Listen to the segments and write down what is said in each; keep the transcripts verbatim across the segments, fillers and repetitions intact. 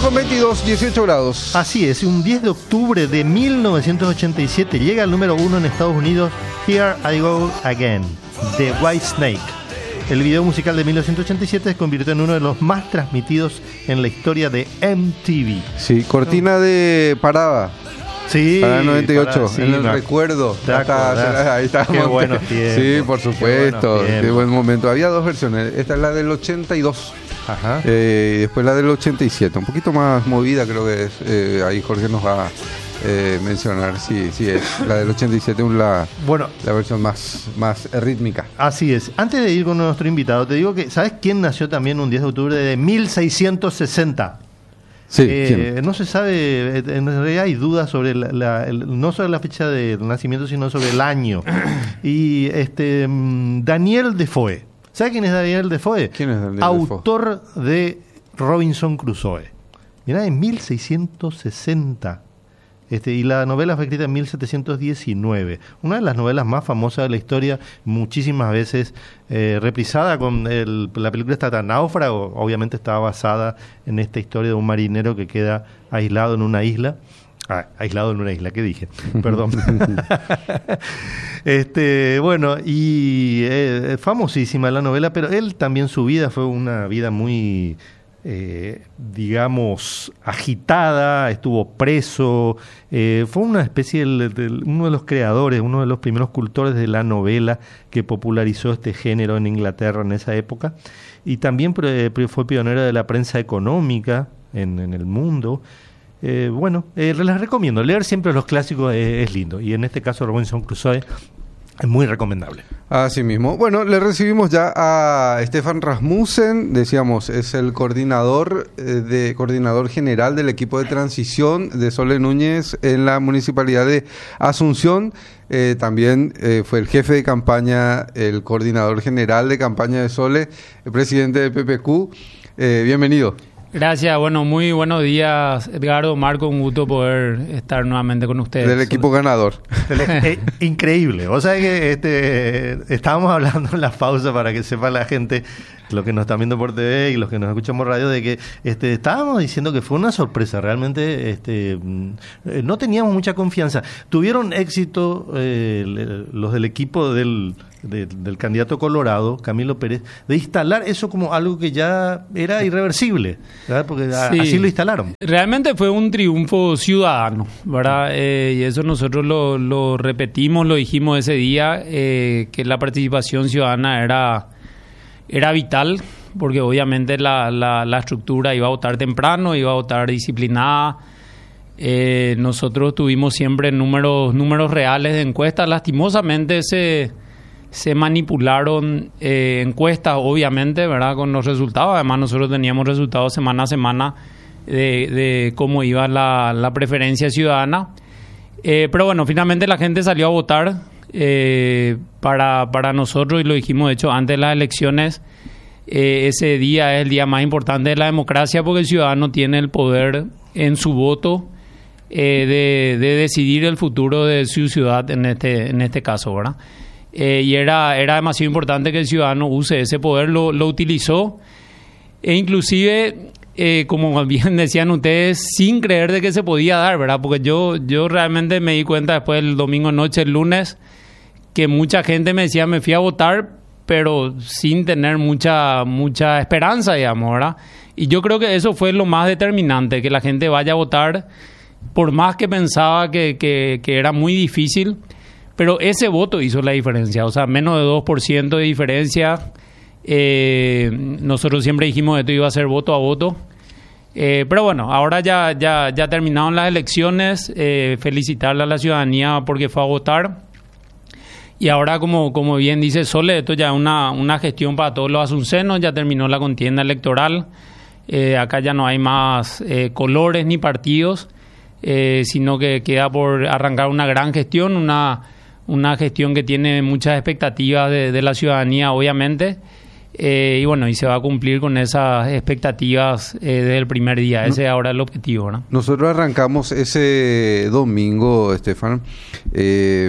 con veintidós, dieciocho grados. Así es, un diez de octubre de mil novecientos ochenta y siete llega al número uno en Estados Unidos, Here I Go Again, de Whitesnake. El video musical de mil novecientos ochenta y siete se convirtió en uno de los más transmitidos en la historia de M T V. Sí, cortina de parada. Sí, para el noventa y ocho, para, sí, en el me, recuerdo. Te acá, ahí está. Qué buenos tiempos. Sí, por supuesto. Qué, qué buen momento. Había dos versiones. Esta es la del ochenta y dos. Ajá. Eh, y después la del ochenta y siete. Un poquito más movida, creo que es. Eh, ahí Jorge nos va a eh, mencionar. Sí, sí, es la del ochenta y siete, la, bueno, la versión más, más rítmica. Así es. Antes de ir con nuestro invitado, te digo que, ¿sabes quién nació también un diez de octubre de mil seiscientos sesenta? Sí, eh, no se sabe, en realidad hay dudas sobre la, la, el, no sobre la fecha de nacimiento, sino sobre el año. Y este Daniel Defoe. ¿Sabe quién es Daniel Defoe? ¿Quién es Daniel Autor Defoe? de Robinson Crusoe. Mirá, en mil seiscientos sesenta. Este, y la novela fue escrita en mil setecientos diecinueve. Una de las novelas más famosas de la historia, muchísimas veces eh, reprisada con el, la película esta Náufrago. Obviamente estaba basada en esta historia de un marinero que queda aislado en una isla. Ah, aislado en una isla, ¿qué dije? Perdón. este, bueno, y eh, famosísima la novela, pero él también, su vida fue una vida muy... Eh, digamos, agitada, estuvo preso, eh, fue una especie de, de, uno de los creadores, uno de los primeros cultores de la novela que popularizó este género en Inglaterra en esa época, y también pre, pre, fue pionero de la prensa económica en, en el mundo. Eh, bueno, eh, les recomiendo, leer siempre los clásicos eh, es lindo, y en este caso Robinson Crusoe es muy recomendable. Así mismo. Bueno, le recibimos ya a Stefan Rasmussen, decíamos, es el coordinador eh, de coordinador general del equipo de transición de Sole Núñez en la Municipalidad de Asunción. Eh, también eh, fue el jefe de campaña, el coordinador general de campaña de Sole, el presidente de P P Q. Eh, bienvenido. Gracias, bueno, muy buenos días, Edgardo, Marco, un gusto poder estar nuevamente con ustedes. Del equipo ganador. eh, increíble, o sea que este, estábamos hablando en la pausa para que sepa la gente, los que nos están viendo por T V y los que nos escuchan por radio, de que este, estábamos diciendo que fue una sorpresa, realmente este, no teníamos mucha confianza. Tuvieron éxito eh, los del equipo del... De, del candidato colorado, Camilo Pérez, de instalar eso como algo que ya era irreversible, ¿verdad? Porque sí, así lo instalaron. Realmente fue un triunfo ciudadano, ¿verdad? Eh, y eso nosotros lo, lo repetimos, lo dijimos ese día, eh, que la participación ciudadana era, era vital, porque obviamente la, la, la estructura iba a votar temprano, iba a votar disciplinada. Eh, nosotros tuvimos siempre números, números reales de encuestas. Lastimosamente se... Se manipularon eh, encuestas, obviamente, ¿verdad? Con los resultados. Además, nosotros teníamos resultados semana a semana de, de cómo iba la, la preferencia ciudadana. Eh, pero bueno, finalmente la gente salió a votar eh, para, para nosotros, y lo dijimos, de hecho, antes de las elecciones. Eh, ese día es el día más importante de la democracia, porque el ciudadano tiene el poder en su voto eh, de, de decidir el futuro de su ciudad, en este, en este caso, ¿verdad? Eh, y era, era demasiado importante que el ciudadano use ese poder, lo, lo utilizó, e inclusive, eh, como bien decían ustedes, sin creer de que se podía dar, ¿verdad? Porque yo, yo realmente me di cuenta después del domingo noche, el lunes, que mucha gente me decía, me fui a votar, pero sin tener mucha, mucha esperanza, digamos, ¿verdad? Y yo creo que eso fue lo más determinante, que la gente vaya a votar, por más que pensaba que, que, que era muy difícil. Pero ese voto hizo la diferencia, o sea, menos de dos por ciento de diferencia. Eh, nosotros siempre dijimos que esto iba a ser voto a voto. Eh, pero bueno, ahora ya, ya, ya terminaron las elecciones. Eh, felicitarle a la ciudadanía porque fue a votar. Y ahora, como, como bien dice Sole, esto ya es una, una gestión para todos los asuncenos. Ya terminó la contienda electoral. Eh, acá ya no hay más eh, colores ni partidos, eh, sino que queda por arrancar una gran gestión, una... una gestión que tiene muchas expectativas de, de la ciudadanía, obviamente, eh, y bueno, y se va a cumplir con esas expectativas eh, desde el primer día. Ese es ahora el objetivo, ¿no? Nosotros arrancamos ese domingo, Estefan, eh,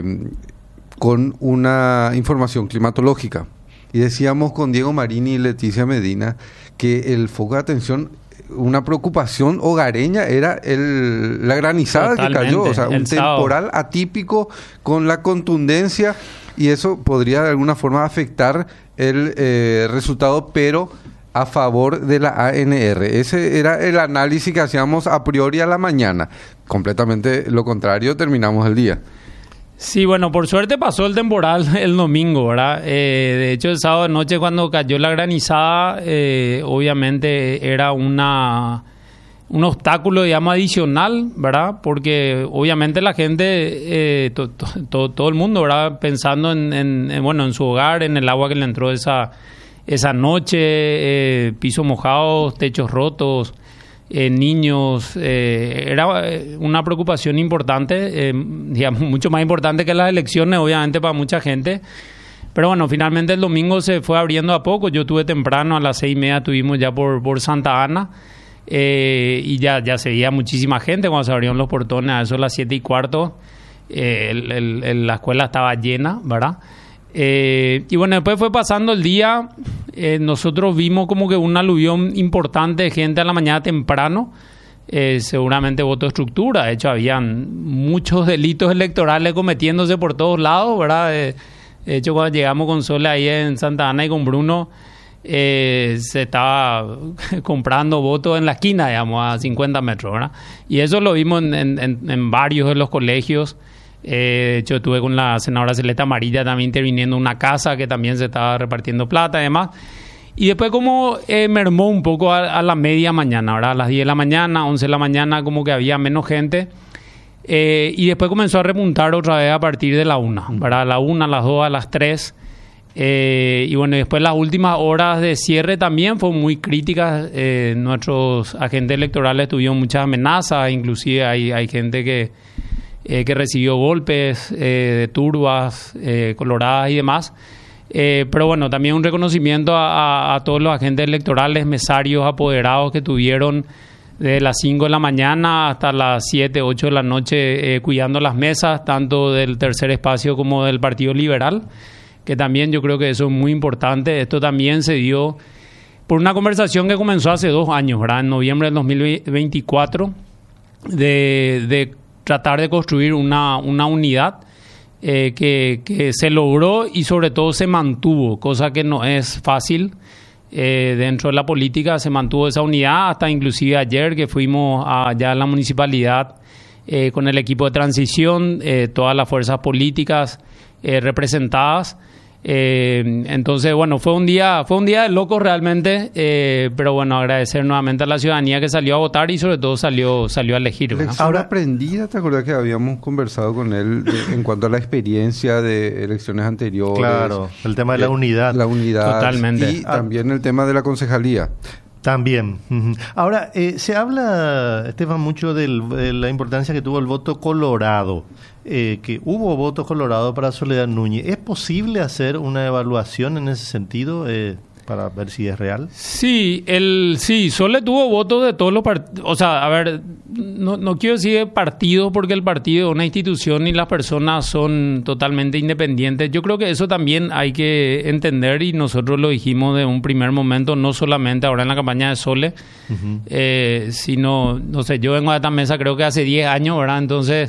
con una información climatológica, y decíamos con Diego Marini y Leticia Medina que el foco de atención una preocupación hogareña era el, la granizada Totalmente, que cayó, o sea, un el sábado. temporal atípico con la contundencia, y eso podría de alguna forma afectar el eh, resultado, pero a favor de la A N R. Ese era el análisis que hacíamos a priori a la mañana. Completamente lo contrario, terminamos el día. Sí, bueno, por suerte pasó el temporal el domingo, ¿verdad? Eh, de hecho, el sábado de noche cuando cayó la granizada, eh, obviamente era una un obstáculo, digamos, adicional, ¿verdad? Porque obviamente la gente, eh, to, to, to, todo el mundo, ¿verdad? Pensando en, en, en, bueno, en su hogar, en el agua que le entró esa, esa noche, eh, pisos mojados, techos rotos, Eh, niños, eh, era una preocupación importante, eh, digamos, mucho más importante que las elecciones, obviamente, para mucha gente. Pero bueno, finalmente el domingo se fue abriendo a poco. Yo estuve temprano, a las seis y media estuvimos ya por, por Santa Ana, eh, y ya, ya se veía muchísima gente cuando se abrieron los portones. A eso a las siete y cuarto, eh, el, el, el, la escuela estaba llena, ¿verdad? Eh, y bueno, después fue pasando el día, eh, nosotros vimos como que un aluvión importante de gente a la mañana temprano, eh, seguramente voto de estructura. De hecho, habían muchos delitos electorales cometiéndose por todos lados, ¿verdad? Eh, de hecho, cuando llegamos con Sole ahí en Santa Ana y con Bruno, eh, se estaba comprando votos en la esquina, digamos, a cincuenta metros, ¿verdad? Y eso lo vimos en, en, en varios de los colegios. Eh, de hecho, estuve con la senadora Celeste Amarilla también interviniendo en una casa que también se estaba repartiendo plata y demás. Y después como eh, mermó un poco a, a la media mañana, ¿verdad? A las diez de la mañana, once de la mañana, como que había menos gente. Eh, y después comenzó a repuntar otra vez a partir de la una, ¿verdad? A la una, a las dos, a las tres. Eh, y bueno, después las últimas horas de cierre también fueron muy críticas. Eh, nuestros agentes electorales tuvieron muchas amenazas, inclusive hay, hay gente que... Eh, que recibió golpes eh, de turbas eh, coloradas y demás. Eh, pero bueno, también un reconocimiento a, a, a todos los agentes electorales, mesarios, apoderados que tuvieron de las cinco de la mañana hasta las siete, ocho de la noche eh, cuidando las mesas, tanto del Tercer Espacio como del Partido Liberal, que también yo creo que eso es muy importante. Esto también se dio por una conversación que comenzó hace dos años, ¿verdad? En noviembre del dos mil veinticuatro, de... de tratar de construir una, una unidad eh, que, que se logró y sobre todo se mantuvo, cosa que no es fácil eh, dentro de la política. Se mantuvo esa unidad hasta inclusive ayer que fuimos allá a la municipalidad eh, con el equipo de transición, eh, todas las fuerzas políticas eh, representadas. Eh, entonces, bueno, fue un día fue un día de locos realmente, eh, pero bueno, agradecer nuevamente a la ciudadanía que salió a votar y sobre todo salió salió a elegir, ¿verdad? Ahora aprendida, ¿te acuerdas que habíamos conversado con él de, en cuanto a la experiencia de elecciones anteriores? Claro, el tema de la unidad. La unidad. Totalmente. Y ah. también el tema de la concejalía. También. Uh-huh. Ahora, eh, se habla, Estefan, mucho del, de la importancia que tuvo el voto colorado, eh, que hubo voto colorado para Soledad Núñez. ¿Es posible hacer una evaluación en ese sentido eh, para ver si es real? Sí, el, sí, Sole tuvo votos de todos los partidos. O sea, a ver, no, no quiero decir partidos porque el partido es una institución y las personas son totalmente independientes. Yo creo que eso también hay que entender y nosotros lo dijimos de un primer momento, no solamente ahora en la campaña de Sole, uh-huh. eh, sino, no sé, yo vengo a esta mesa creo que hace diez años, ¿verdad? Entonces,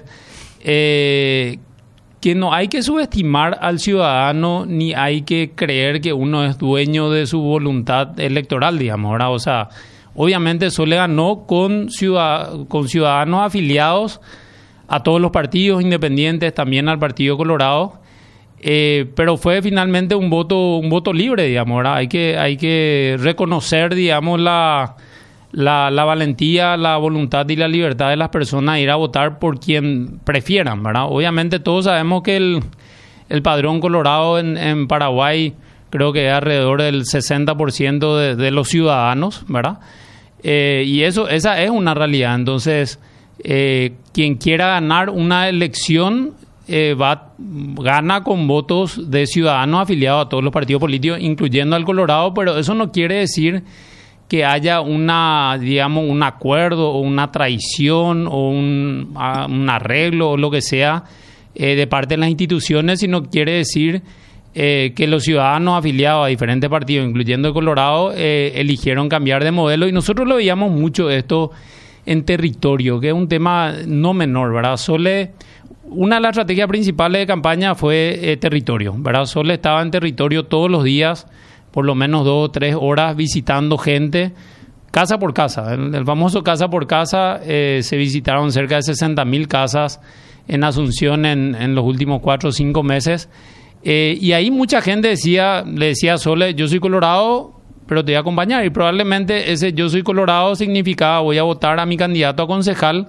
eh, que no hay que subestimar al ciudadano ni hay que creer que uno es dueño de su voluntad electoral, digamos, ¿verdad? O sea, obviamente Sole ganó con, ciudad, con ciudadanos afiliados a todos los partidos independientes, también al Partido Colorado, eh, pero fue finalmente un voto un voto libre, digamos, ¿verdad? Hay que, hay que reconocer, digamos, la... La, la valentía, la voluntad y la libertad de las personas a ir a votar por quien prefieran, ¿verdad? Obviamente todos sabemos que el, el padrón colorado en, en Paraguay creo que es alrededor del sesenta por ciento de, de los ciudadanos, ¿verdad? Eh, y eso esa es una realidad. Entonces, eh, quien quiera ganar una elección eh, va gana con votos de ciudadanos afiliados a todos los partidos políticos, incluyendo al Colorado, pero eso no quiere decir que haya una, digamos, un acuerdo o una traición o un, uh, un arreglo o lo que sea eh, de parte de las instituciones, sino quiere decir eh, que los ciudadanos afiliados a diferentes partidos, incluyendo el Colorado, eh, eligieron cambiar de modelo, y nosotros lo veíamos mucho esto en territorio, que es un tema no menor, ¿verdad? Sole, una de las estrategias principales de campaña fue eh, territorio, ¿verdad? Sole estaba en territorio todos los días, por lo menos dos o tres horas, visitando gente, casa por casa. El, el famoso casa por casa, eh, se visitaron cerca de sesenta mil casas en Asunción en, en los últimos cuatro o cinco meses. Eh, y ahí mucha gente decía, le decía a Sole, yo soy colorado, pero te voy a acompañar. Y probablemente ese yo soy colorado significaba voy a votar a mi candidato a concejal,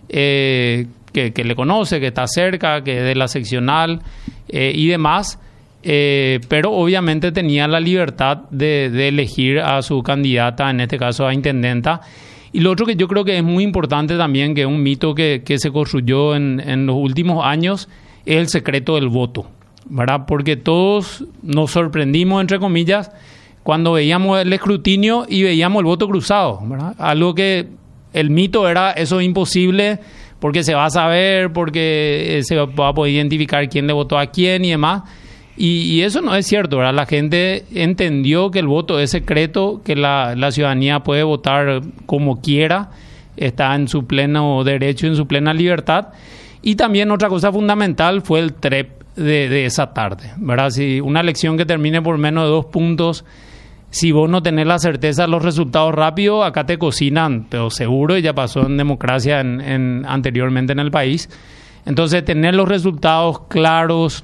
eh, que, que le conoce, que está cerca, que es de la seccional eh, y demás. Eh, pero obviamente tenía la libertad de, de elegir a su candidata, en este caso a intendenta. Y lo otro que yo creo que es muy importante también, que es un mito que, que se construyó en, en los últimos años, es el secreto del voto, ¿verdad? Porque todos nos sorprendimos, entre comillas, cuando veíamos el escrutinio y veíamos el voto cruzado, ¿verdad? Algo que el mito era, eso es imposible, porque se va a saber, porque se va a poder identificar quién le votó a quién y demás. Y, y eso no es cierto, ¿verdad? La gente entendió que el voto es secreto, que la, la ciudadanía puede votar como quiera, está en su pleno derecho, en su plena libertad. Y también otra cosa fundamental fue el T R E P de, de esa tarde, ¿verdad? Si una elección que termine por menos de dos puntos, si vos no tenés la certeza de los resultados rápidos, acá te cocinan, pero seguro, y ya pasó en democracia en, en, anteriormente en el país. Entonces, tener los resultados claros,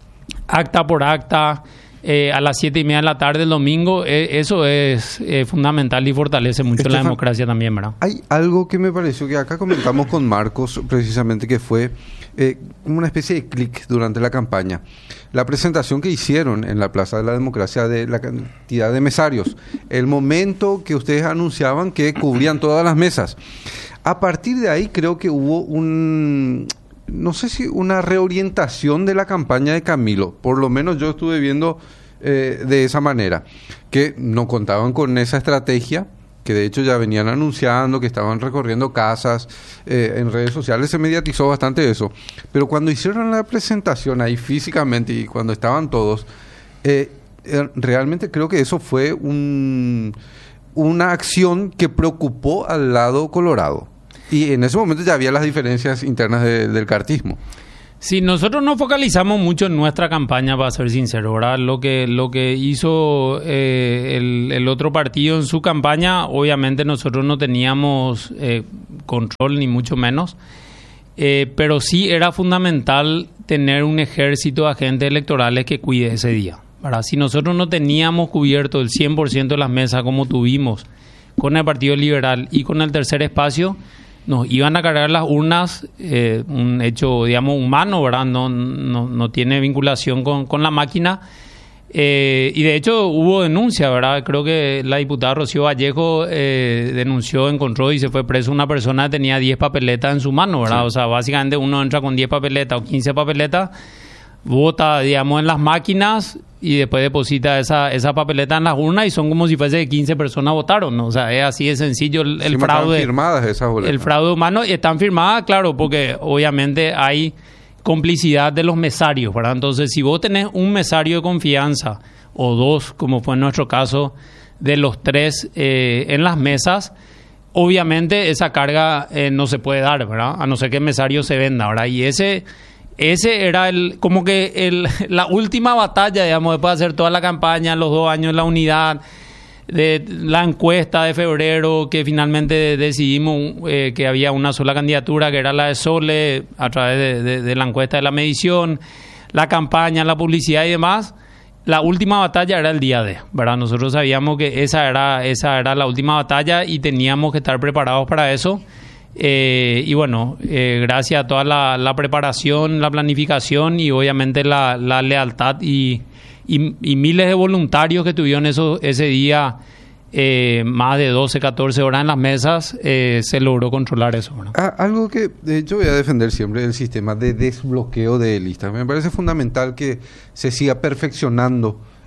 acta por acta, eh, a las siete y media de la tarde el domingo, eh, eso es eh, fundamental y fortalece mucho Estefan, la democracia también, ¿verdad? Hay algo que me pareció que acá comentamos con Marcos, precisamente, que fue eh, como una especie de clic durante la campaña. La presentación que hicieron en la Plaza de la Democracia de la cantidad de mesarios, el momento que ustedes anunciaban que cubrían todas las mesas. A partir de ahí creo que hubo un... no sé si una reorientación de la campaña de Camilo, por lo menos yo estuve viendo eh, de esa manera, que no contaban con esa estrategia, que de hecho ya venían anunciando, que estaban recorriendo casas, eh, en redes sociales se mediatizó bastante eso, pero cuando hicieron la presentación ahí físicamente y cuando estaban todos, eh, eh, realmente creo que eso fue un, una acción que preocupó al lado colorado. Y en ese momento ya había las diferencias internas de, del cartismo. Sí, nosotros nos focalizamos mucho en nuestra campaña, para ser sincero, ¿verdad? Lo que, lo que hizo eh, el, el otro partido en su campaña, obviamente nosotros no teníamos eh, control, ni mucho menos, eh, pero sí era fundamental tener un ejército de agentes electorales que cuide ese día, ¿verdad? Si nosotros no teníamos cubierto el cien por ciento de las mesas como tuvimos con el Partido Liberal y con el Tercer Espacio, nos iban a cargar las urnas, eh, un hecho, digamos, humano, ¿verdad? No, no, no tiene vinculación con, con la máquina. Eh, y de hecho hubo denuncia, ¿verdad? Creo que la diputada Rocío Vallejo eh, denunció, encontró y se fue preso una persona que tenía diez papeletas en su mano, ¿verdad? Sí. O sea, básicamente uno entra con diez papeletas o quince papeletas, vota, digamos, en las máquinas y después deposita esa, esa papeleta en las urnas y son como si fuese quince personas votaron, ¿no? O sea, es así de sencillo el, el sí, fraude. Están firmadas esas boletas. El fraude humano, y están firmadas, claro, porque obviamente hay complicidad de los mesarios, ¿verdad? Entonces, si vos tenés un mesario de confianza o dos, como fue en nuestro caso, de los tres eh, en las mesas, obviamente esa carga eh, no se puede dar, ¿verdad? A no ser que el mesario se venda, ¿verdad? Y ese... Ese era el como que el, la última batalla, digamos, después de hacer toda la campaña, los dos años en la unidad, de la encuesta de febrero, que finalmente decidimos eh, que había una sola candidatura, que era la de Sole, a través de, de, de la encuesta de la medición, la campaña, la publicidad y demás. La última batalla era el día de, ¿verdad? Nosotros sabíamos que esa era, esa era la última batalla y teníamos que estar preparados para eso. Eh, y bueno, eh, gracias a toda la, la preparación, la planificación y obviamente la, la lealtad y, y, y miles de voluntarios que tuvieron eso, ese día, eh, más de doce, catorce horas en las mesas, eh, se logró controlar eso, ¿no? Ah, algo que de hecho voy a defender siempre, el sistema de desbloqueo de listas. Me parece fundamental que se siga perfeccionando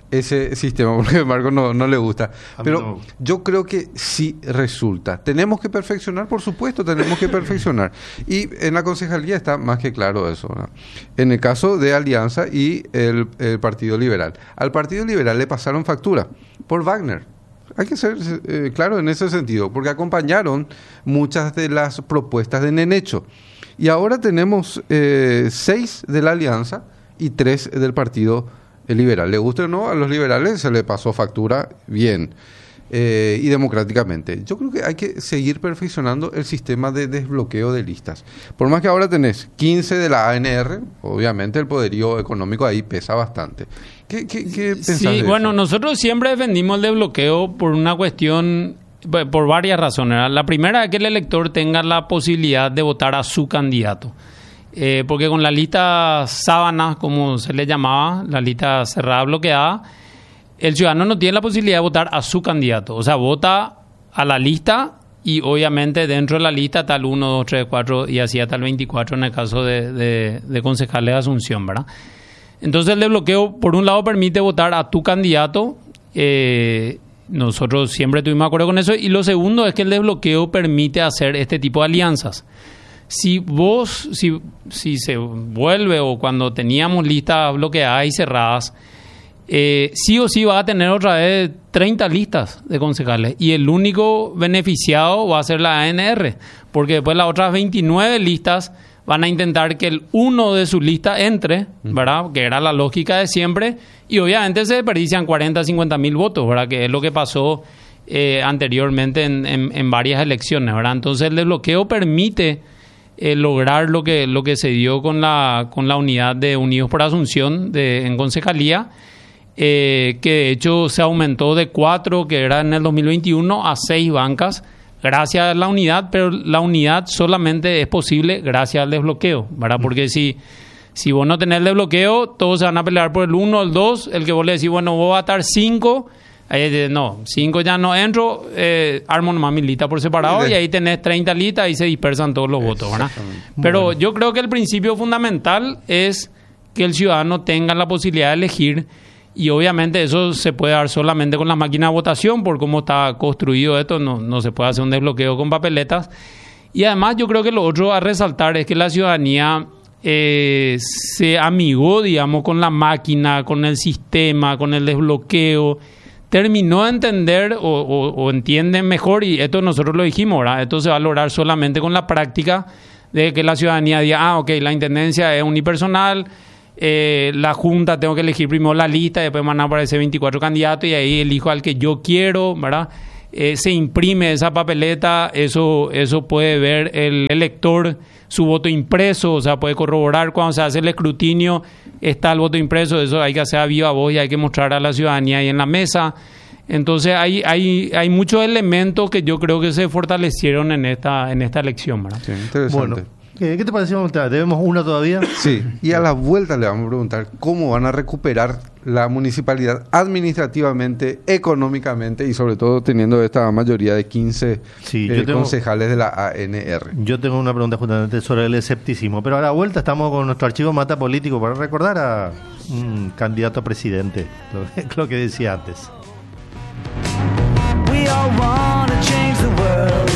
ese sistema, porque a Marco no, no le gusta. Pero no. yo creo que sí resulta. Tenemos que perfeccionar, por supuesto, tenemos que perfeccionar. Y en la concejalía está más que claro eso, ¿no? En el caso de Alianza y el, el Partido Liberal. Al Partido Liberal le pasaron factura por Wagner. Hay que ser eh, claro en ese sentido, porque acompañaron muchas de las propuestas de Nenecho. Y ahora tenemos eh, seis de la Alianza y tres del Partido Liberal. Le guste o no, a los liberales se le pasó factura bien eh, y democráticamente. Yo creo que hay que seguir perfeccionando el sistema de desbloqueo de listas. Por más que ahora tenés quince de la A N R, obviamente el poderío económico ahí pesa bastante. ¿Qué, qué, qué pensás Sí, de bueno, eso? nosotros siempre defendimos el desbloqueo por una cuestión, por varias razones, ¿verdad? La primera es que el elector tenga la posibilidad de votar a su candidato. Eh, porque con la lista sábana, como se le llamaba, la lista cerrada bloqueada, el ciudadano no tiene la posibilidad de votar a su candidato. O sea, vota a la lista y obviamente dentro de la lista está el uno, dos, tres, cuatro y así hasta el veinticuatro en el caso de, de, de concejales de Asunción, ¿verdad? Entonces el desbloqueo, por un lado, permite votar a tu candidato. Eh, nosotros siempre tuvimos acuerdo con eso. Y lo segundo es que el desbloqueo permite hacer este tipo de alianzas. Si vos, si, si se vuelve o cuando teníamos listas bloqueadas y cerradas, eh, sí o sí va a tener otra vez treinta listas de concejales y el único beneficiado va a ser la A N R, porque después las otras veintinueve listas van a intentar que el uno de su lista entre, ¿verdad? Que era la lógica de siempre, y obviamente se desperdician cuarenta, cincuenta mil votos, ¿verdad? Que es lo que pasó eh, anteriormente en, en, en varias elecciones, ¿verdad? Entonces el desbloqueo permite Eh, lograr lo que lo que se dio con la con la unidad de Unidos por Asunción de, en concejalía, eh, que de hecho se aumentó de cuatro, que era en el dos mil veintiuno, a seis bancas gracias a la unidad, pero la unidad solamente es posible gracias al desbloqueo, ¿verdad? Porque si, si vos no tenés el desbloqueo, todos se van a pelear por el uno, el dos, el que vos le decís, bueno, vos vas a estar cinco. Ahí dice, no, cinco ya no entro, eh, armo nomás mi lista por separado y ahí tenés treinta listas y se dispersan todos los votos, ¿verdad? Pero bueno, yo creo que el principio fundamental es que el ciudadano tenga la posibilidad de elegir, y obviamente eso se puede dar solamente con la máquina de votación, por cómo está construido esto, no, no se puede hacer un desbloqueo con papeletas. Y además yo creo que lo otro a resaltar es que la ciudadanía eh, se amigó, digamos, con la máquina, con el sistema, con el desbloqueo, terminó de entender o, o, o entienden mejor, y esto nosotros lo dijimos, ¿verdad? Esto se va a lograr solamente con la práctica de que la ciudadanía diga, ah, ok, la intendencia es unipersonal, eh, la junta tengo que elegir primero la lista, después van a aparecer veinticuatro candidatos y ahí elijo al que yo quiero, ¿verdad? Eh, se imprime esa papeleta, eso, eso puede ver el elector, su voto impreso, o sea, puede corroborar cuando se hace el escrutinio, está el voto impreso, eso hay que hacer a viva voz y hay que mostrar a la ciudadanía ahí en la mesa. Entonces hay, hay, hay muchos elementos que yo creo que se fortalecieron en esta, en esta elección, ¿verdad? Sí, interesante. Bueno, ¿qué, qué te pareció? ¿Debemos una todavía? Sí, y a la vuelta le vamos a preguntar cómo van a recuperar la municipalidad administrativamente, económicamente y sobre todo teniendo esta mayoría de quince Sí, eh, yo tengo- concejales de la A N R. Yo tengo una pregunta justamente sobre el escepticismo, pero a la vuelta estamos con nuestro archivo Mata Político para recordar a un candidato a presidente, lo, lo que decía antes. We all wanna change the world.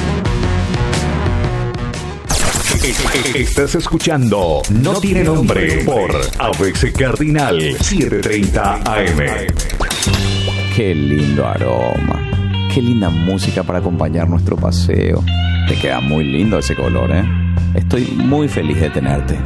Estás escuchando No Tiene Nombre por A B C Cardinal setecientos treinta A M. Qué lindo aroma. Qué linda música para acompañar nuestro paseo. Te queda muy lindo ese color, ¿eh? Estoy muy feliz de tenerte.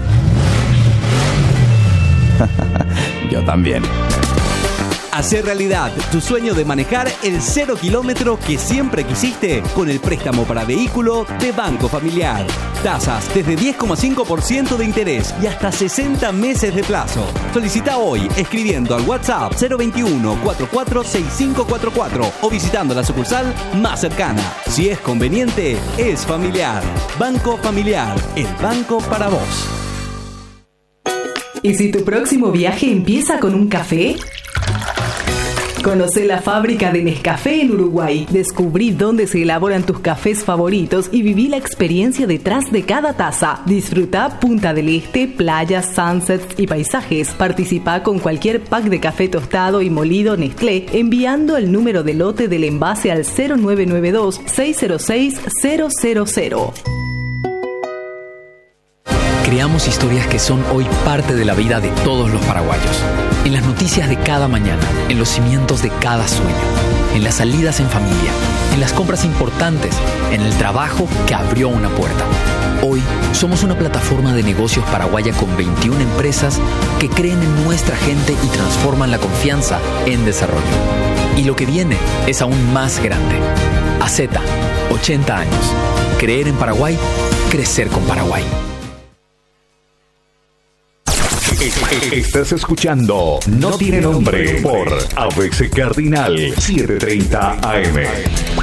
Yo también. Hacer realidad tu sueño de manejar el cero kilómetro que siempre quisiste con el préstamo para vehículo de Banco Familiar. Tasas desde diez coma cinco por ciento de interés y hasta sesenta meses de plazo. Solicita hoy escribiendo al WhatsApp cero veintiuno, cuarenta y cuatro, sesenta y cinco cuarenta y cuatro o visitando la sucursal más cercana. Si es conveniente, es familiar. Banco Familiar, el banco para vos. ¿Y si tu próximo viaje empieza con un café? Conocé la fábrica de Nescafé en Uruguay. Descubrí dónde se elaboran tus cafés favoritos y viví la experiencia detrás de cada taza. Disfruta Punta del Este, playas, sunsets y paisajes. Participa con cualquier pack de café tostado y molido Nestlé enviando el número de lote del envase al cero nueve nueve dos, seis cero seis, cero cero cero. Creamos historias que son hoy parte de la vida de todos los paraguayos. En las noticias de cada mañana, en los cimientos de cada sueño, en las salidas en familia, en las compras importantes, en el trabajo que abrió una puerta. Hoy somos una plataforma de negocios paraguaya con veintiuna empresas que creen en nuestra gente y transforman la confianza en desarrollo. Y lo que viene es aún más grande. A Z, ochenta años. Creer en Paraguay, crecer con Paraguay. Estás escuchando No Tiene Nombre por A B C Cardinal setecientos treinta A M.